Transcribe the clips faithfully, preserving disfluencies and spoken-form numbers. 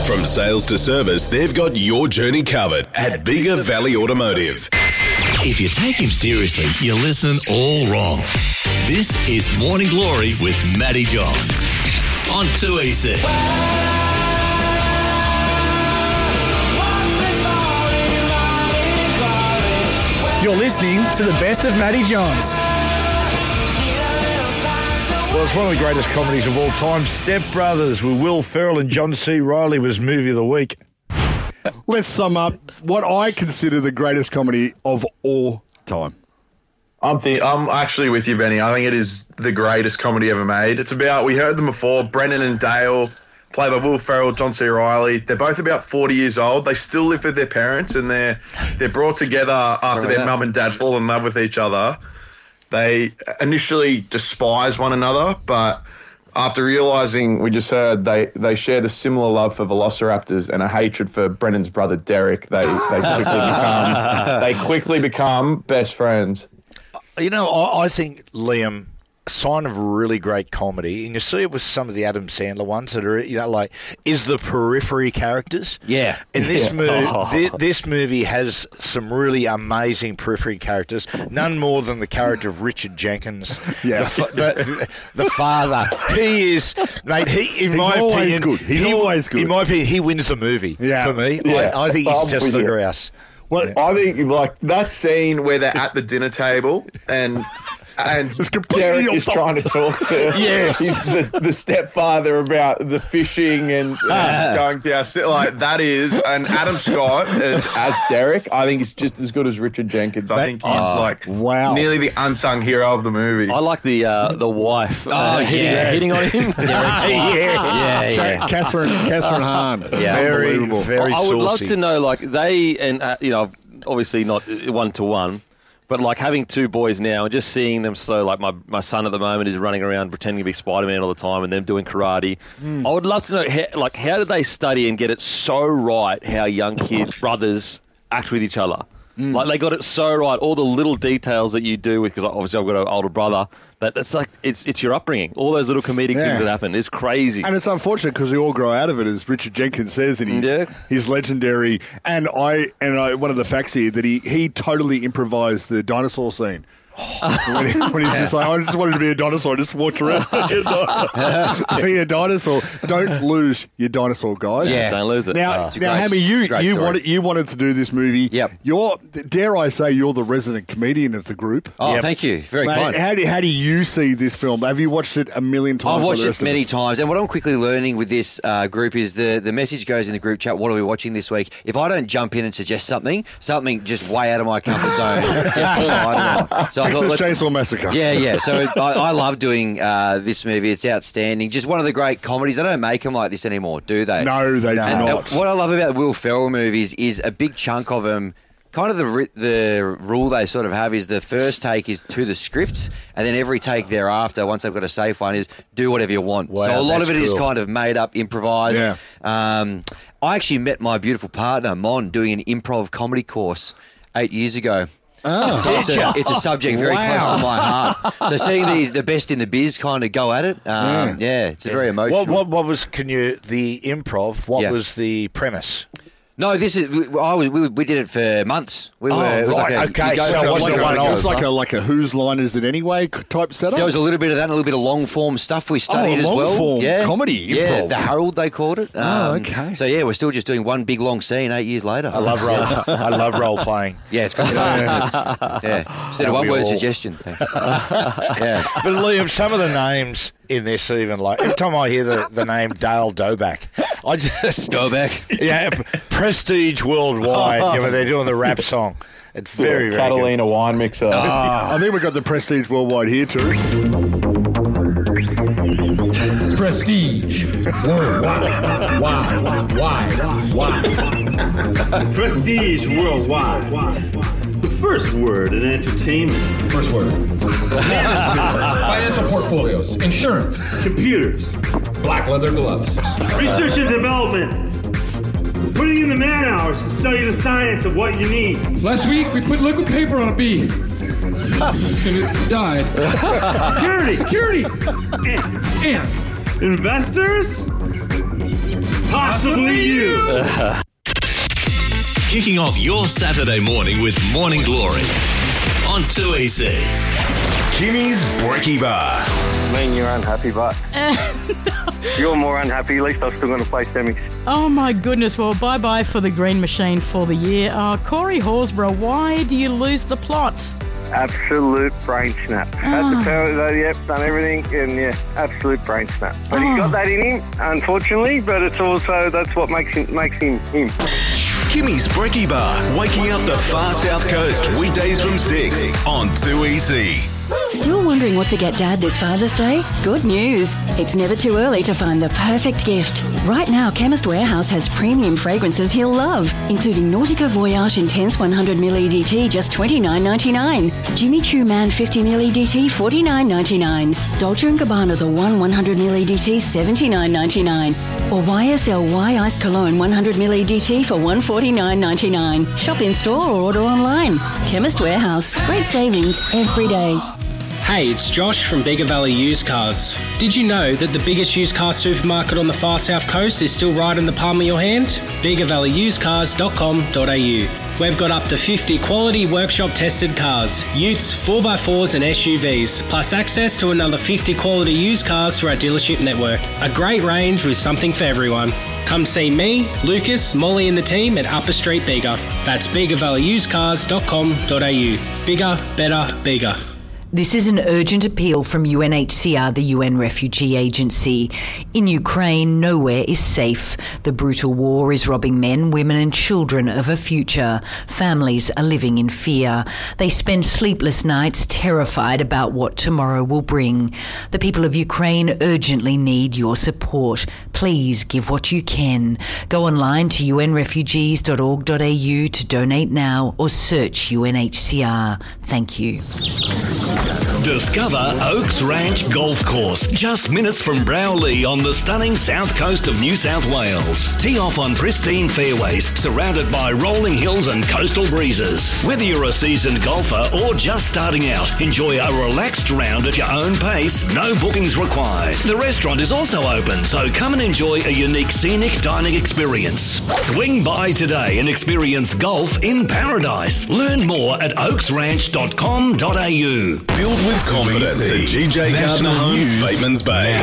From sales to service, they've got your journey covered at Bega Valley Automotive. If you take him seriously, you're listening all wrong. This is Morning Glory with Matty Johns on two E C. You're listening to the best of Matty Johns. Well, it's one of the greatest comedies of all time. Step Brothers with Will Ferrell and John C. Reilly was movie of the week. Let's sum up what I consider the greatest comedy of all time. I'm th- I'm actually with you, Benny. I think it is the greatest comedy ever made. It's about, we heard them before, Brendan and Dale, played by Will Ferrell, John C. Reilly. They're both about forty years old. They still live with their parents, and they're they're brought together after their mum and dad fall in love with each other. They initially despise one another, but after realising, we just heard, they, they shared a similar love for velociraptors and a hatred for Brendan's brother Derek. They they quickly become they quickly become best friends. You know, I, I think, Liam, a sign of really great comedy, and you see it with some of the Adam Sandler ones that are, you know, like, is the periphery characters. Yeah. And this, yeah. movie, Oh. th- this movie has some really amazing periphery characters, none more than the character of Richard Jenkins. Yeah. The, fa- the, the father. He is, mate, he, in He's my always opinion. good. He's he, always good. In my opinion, he wins the movie Yeah. for me. Yeah. I, I think I'm he's just with the you. grouse. Well, I think like that scene where they're at the dinner table and and It's completely Derek is off trying to talk to Yes. his- the, the stepfather about the fishing and, and going down. Like that is, and Adam Scott as, as Derek, I think is just as good as Richard Jenkins. I That- think he's oh, like wow. nearly the unsung hero of the movie. I like the uh, the wife uh, Oh, hitting, yeah. hitting on him. yeah. Yeah, yeah. Catherine Catherine Hahn. Yeah. Very, Unbelievable. very I would love saucy. to know, like, they, and, uh, you know, obviously not one to one, but like having two boys now and just seeing them so, like, my, my son at the moment is running around pretending to be Spider-Man all the time and them doing karate. Hmm. I would love to know, how, like, how did they study and get it so right how young kid brothers act with each other? Hmm. Like, they got it so right, all the little details that you do with, because obviously I've got an older brother, that that's like, it's it's your upbringing. All those little comedic Yeah. things that happen. It's crazy. And it's unfortunate because we all grow out of it, as Richard Jenkins says in his, Yeah. his legendary. And I and I, one of the facts here that he, he totally improvised the dinosaur scene. when, he, when he's just like, I just wanted to be a dinosaur, I just walked around. Being a dinosaur, don't lose your dinosaur, guys. Yeah. Don't lose it. Now, It's a now, great- Hammy, you it's a great you story. wanted you wanted to do this movie. Yep. You're, dare I say, you're the resident comedian of the group. Oh, Yep. thank you. Very Mate, kind. how do how do you see this film? Have you watched it a million times? I've like watched the it rest of many us? times, and what I'm quickly learning with this uh, group is the, the message goes in the group chat, what are we watching this week? If I don't jump in and suggest something, something just way out of my comfort zone gets decided on. So I Texas thought, let's- Chainsaw Massacre. Yeah, yeah. So I, I love doing uh, this movie. It's outstanding. Just one of the great comedies. They don't make them like this anymore, do they? No, they do And, not. uh, what I love about the Will Ferrell movies is a big chunk of them. Kind of the ri- the rule they sort of have is the first take is to the script, and then every take thereafter, once they've got a safe one, is do whatever you want. Wow, so a lot that's of it is cool. kind of made up, improvised. Yeah. Um, I actually met my beautiful partner Mon doing an improv comedy course eight years ago. Oh, so it's, a, it's a subject very Wow. close to my heart. So seeing these the best in the biz kind of go at it, um, yeah, it's a very emotional. What, what, what was, can you, the improv, what Yeah. was the premise? No, this is. We, I was, we, we did it for months. We Oh, were, it was right, like a, okay, you go so for it a wasn't week one or off. go It's like for- a like a whose line is it anyway type setup. There was a little bit of that, and a little bit of long form stuff we studied as long well. form yeah, comedy, Yeah, improv. the Harold they called it. Oh, Um, okay. So yeah, we're still just doing one big long scene eight years later. I love role. I love role playing. Yeah, it's great. yeah, instead of one word all. suggestion. yeah. But Liam, some of the names in this, even like every time I hear the, the name Dale Doback, I just Go back. Yeah, Prestige Worldwide. You know, they're doing the rap song. It's very, very good. Catalina wine mixer. I think we've got the Prestige Worldwide here too. Prestige Worldwide. Wide, wide, wide. Prestige Worldwide. The first word in entertainment. First word. Financial portfolios, insurance, computers, black leather gloves. Research and development. Putting in the man hours to study the science of what you need. Last week, we put liquid paper on a bee. And it died. Security. Security. And, and investors. Hostage. possibly you. Kicking off your Saturday morning with Morning Glory on two E C. Kimmy's Brekkie Bar. I mean, you're unhappy, but you're more unhappy. At least I'm still going to play semis. Oh, my goodness. Well, bye-bye for the Green Machine for the year. Uh, Corey Horsburgh, why do you lose the plot? Absolute brain snap. Had Oh. to tell you that, yep, done everything, and yeah, absolute brain snap. But Oh. he's got that in him, unfortunately, but it's also, that's what makes him, makes him him. Kimmy's Brekkie Bar. Waking up the far south coast. Weekdays from six on two E C. Still wondering what to get Dad this Father's Day? Good news. It's never too early to find the perfect gift. Right now, Chemist Warehouse has premium fragrances he'll love, including Nautica Voyage Intense one hundred milliliter E D T, just twenty-nine ninety-nine. Jimmy Choo Man fifty milliliter E D T, forty-nine ninety-nine. Dolce and Gabbana The One one hundred milliliter E D T, seventy-nine ninety-nine. Or Y S L Y Iced Cologne one hundred milliliter E D T for one forty-nine ninety-nine. Shop in store or order online. Chemist Warehouse. Great savings every day. Hey, it's Josh from Bigger Valley Used Cars. Did you know that the biggest used car supermarket on the far south coast is still right in the palm of your hand? bigger valley used cars dot com dot a u. We've got up to fifty quality workshop tested cars, utes, four by fours and S U Vs, plus access to another fifty quality used cars through our dealership network. A great range with something for everyone. Come see me, Lucas, Molly and the team at Upper Street Bigger. That's bigger valley used cars dot com dot a u. Bigger, better, bigger. This is an urgent appeal from U N H C R, the U N Refugee Agency. In Ukraine, nowhere is safe. The brutal war is robbing men, women and children of a future. Families are living in fear. They spend sleepless nights terrified about what tomorrow will bring. The people of Ukraine urgently need your support. Please give what you can. Go online to u n refugees dot org dot a u to donate now or search U N H C R. Thank you. Discover Oaks Ranch Golf Course, just minutes from Browley on the stunning south coast of New South Wales. Tee off on pristine fairways, surrounded by rolling hills and coastal breezes. Whether you're a seasoned golfer or just starting out, enjoy a relaxed round at your own pace, no bookings required. The restaurant is also open, so come and enjoy a unique scenic dining experience. Swing by today and experience golf in paradise. Learn more at oaks ranch dot com dot a u. Build with confidence at G J Gardner Homes, Bateman's Bay.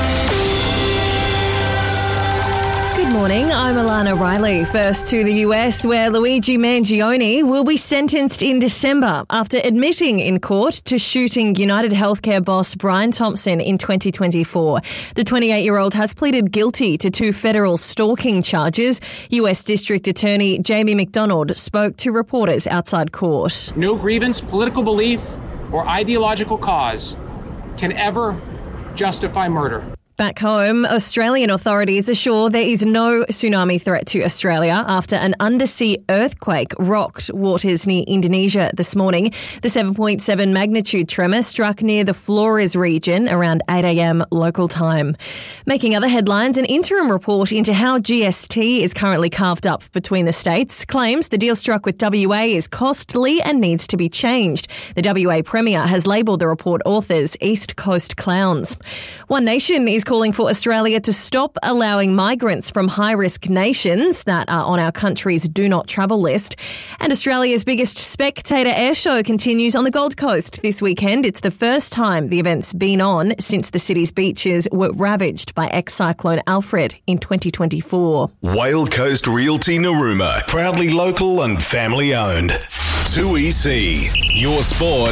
Good morning, I'm Alana Riley. First to the U S, where Luigi Mangione will be sentenced in December after admitting in court to shooting United Healthcare boss Brian Thompson in twenty twenty-four. The twenty-eight-year-old has pleaded guilty to two federal stalking charges. U S District Attorney Jamie McDonald spoke to reporters outside court. No grievance, political belief, or ideological cause can ever justify murder. Back home, Australian authorities assure there is no tsunami threat to Australia after an undersea earthquake rocked waters near Indonesia this morning. The seven point seven magnitude tremor struck near the Flores region around eight a.m. local time. Making other headlines, an interim report into how G S T is currently carved up between the states claims the deal struck with W A is costly and needs to be changed. The W A Premier has labelled the report authors East Coast clowns. One Nation is calling for Australia to stop allowing migrants from high-risk nations that are on our country's do not travel list. And Australia's biggest spectator air show continues on the Gold Coast this weekend. It's the first time the event's been on since the city's beaches were ravaged by ex-cyclone Alfred in twenty twenty-four. Whale Coast Realty Narooma, proudly local and family owned. two E C, your sport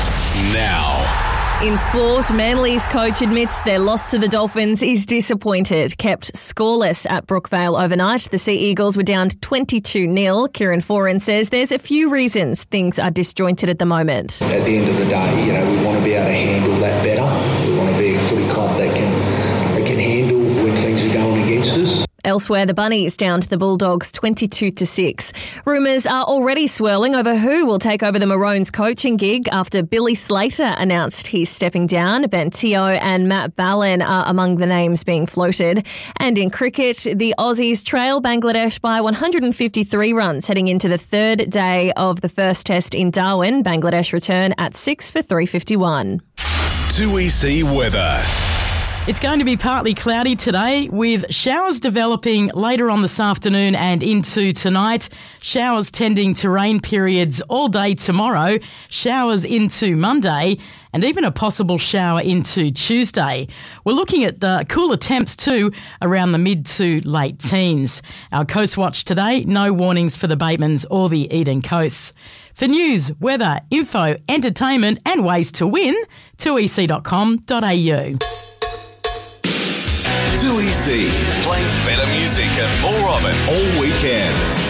now. In sport, Manly's coach admits their loss to the Dolphins is disappointed. Kept scoreless at Brookvale overnight, the Sea Eagles were down twenty-two nil. Kieran Foran says there's a few reasons things are disjointed at the moment. At the end of the day, you know, we want to be able to handle that better. We want to be a footy club that can, that can handle when things are going against us. Elsewhere, the Bunnies down to the Bulldogs twenty-two to six. Rumours are already swirling over who will take over the Maroons coaching gig after Billy Slater announced he's stepping down. Ben Teo and Matt Ballin are among the names being floated. And in cricket, the Aussies trail Bangladesh by one hundred fifty-three runs heading into the third day of the first test in Darwin. Bangladesh return at six for three fifty-one. two E C weather. It's going to be partly cloudy today with showers developing later on this afternoon and into tonight. Showers tending to rain periods all day tomorrow. Showers into Monday and even a possible shower into Tuesday. We're looking at uh, cooler temps too around the mid to late teens. Our Coast Watch today, no warnings for the Batemans or the Eden Coasts. For news, weather, info, entertainment and ways to win, two e c dot com dot a u. two E C, playing better music and more of it all weekend.